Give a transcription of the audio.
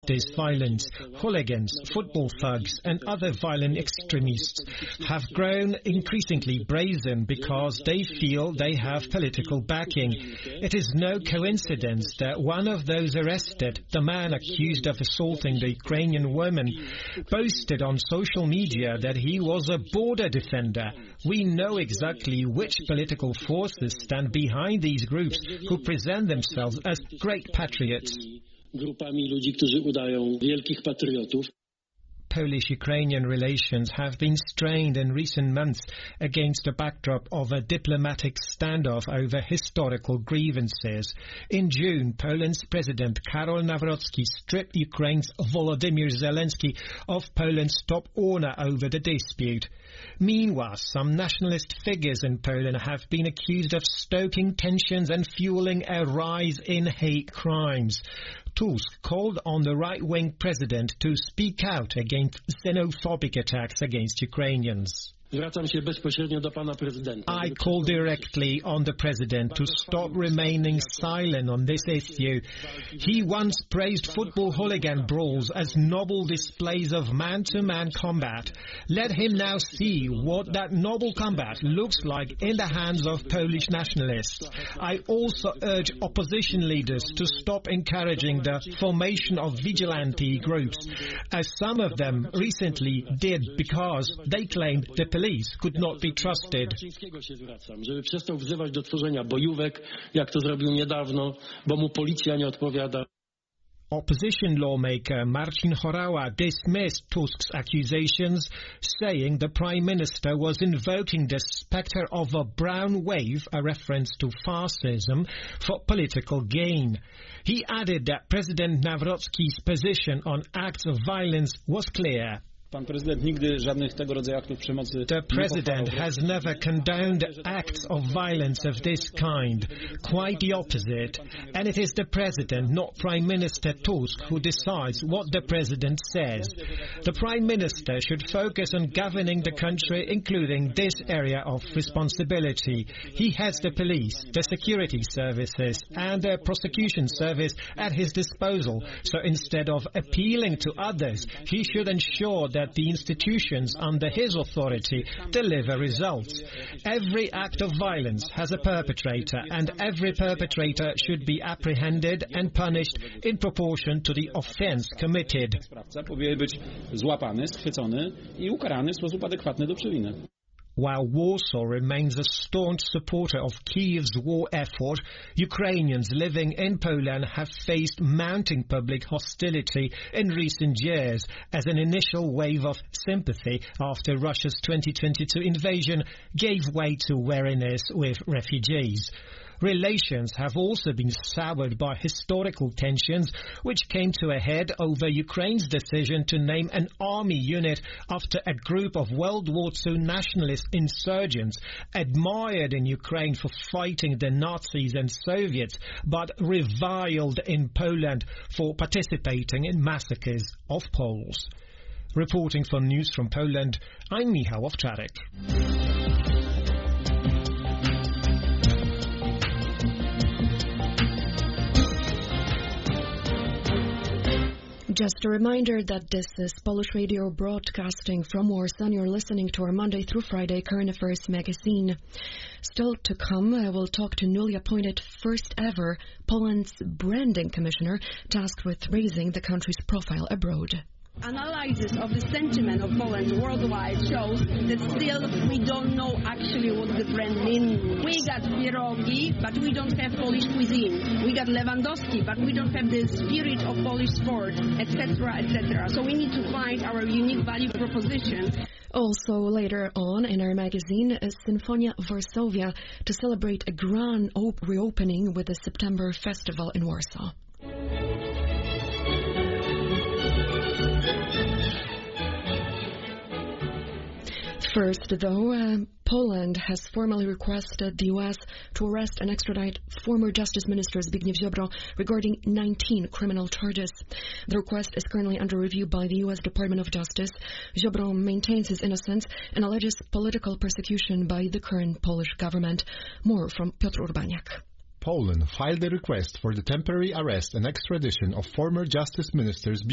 this violence. Hooligans, football thugs and other violent extremists have grown increasingly brazen because they feel they have political backing. It is no coincidence that one of those arrested, the man accused of assaulting the Ukrainian woman, boasted on social media that he was a border defender. We know exactly which political forces stand behind these groups who present themselves as great patriots. Polish-Ukrainian relations have been strained in recent months against the backdrop of a diplomatic standoff over historical grievances. In June, Poland's President Karol Nawrocki stripped Ukraine's Volodymyr Zelensky of Poland's top honor over the dispute. Meanwhile, some nationalist figures in Poland have been accused of stoking tensions and fueling a rise in hate crimes. Tusk called on the right-wing president to speak out against xenophobic attacks against Ukrainians. I call directly on the President to stop remaining silent on this issue. He once praised football hooligan brawls as noble displays of man-to-man combat. Let him now see what that noble combat looks like in the hands of Polish nationalists. I also urge opposition leaders to stop encouraging the formation of vigilante groups, as some of them recently did because they claimed the police could not be trusted. Opposition lawmaker Marcin Horała dismissed Tusk's accusations, saying the Prime Minister was invoking the spectre of a brown wave, a reference to fascism, for political gain. He added that President Nawrocki's position on acts of violence was clear. The President has never condoned acts of violence of this kind. Quite the opposite. And it is the President, not Prime Minister Tusk, who decides what the President says. The Prime Minister should focus on governing the country, including this area of responsibility. He has the police, the security services and the prosecution service at his disposal. So instead of appealing to others, he should ensure that the institutions under his authority deliver results. Every act of violence has a perpetrator, and every perpetrator should be apprehended and punished in proportion to the offense committed. While Warsaw remains a staunch supporter of Kyiv's war effort, Ukrainians living in Poland have faced mounting public hostility in recent years as an initial wave of sympathy after Russia's 2022 invasion gave way to wariness with refugees. Relations have also been soured by historical tensions, which came to a head over Ukraine's decision to name an army unit after a group of World War II nationalist insurgents admired in Ukraine for fighting the Nazis and Soviets, but reviled in Poland for participating in massacres of Poles. Reporting for News from Poland, I'm Michał Owczarek. Just a reminder that this is Polish Radio broadcasting from Warsaw. You're listening to our Monday through Friday Current Affairs magazine. Still to come, I will talk to newly appointed first ever Poland's branding commissioner tasked with raising the country's profile abroad. Analysis of the sentiment of Poland worldwide shows that still we don't know actually what the brand means. We got pierogi, but we don't have Polish cuisine. We got Lewandowski, but we don't have the spirit of Polish sport, etc., etc. So we need to find our unique value proposition. Also later on in our magazine, Sinfonia Varsovia to celebrate a grand reopening with the September Festival in Warsaw. First, though, Poland has formally requested the U.S. to arrest and extradite former Justice Minister Zbigniew Ziobro regarding 19 criminal charges. The request is currently under review by the U.S. Department of Justice. Ziobro maintains his innocence and alleges political persecution by the current Polish government. More from Piotr Urbaniak. Poland filed a request for the temporary arrest and extradition of former Justice Minister